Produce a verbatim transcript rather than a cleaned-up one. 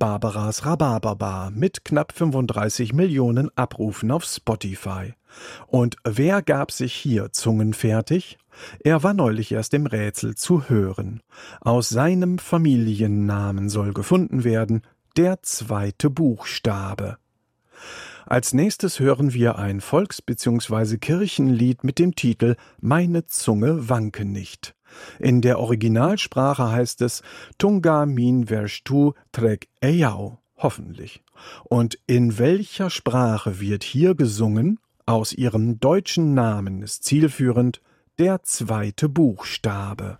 Barbaras Rhabarberbar mit knapp fünfunddreißig Millionen Abrufen auf Spotify. Und wer gab sich hier zungenfertig? Er war neulich erst im Rätsel zu hören. Aus seinem Familiennamen soll gefunden werden der zweite Buchstabe. Als nächstes hören wir ein Volks- bzw. Kirchenlied mit dem Titel »Meine Zunge wanke nicht«. In der Originalsprache heißt es »Tunga min verstu trek eyau«, hoffentlich. Und in welcher Sprache wird hier gesungen? Aus ihrem deutschen Namen ist zielführend der zweite Buchstabe.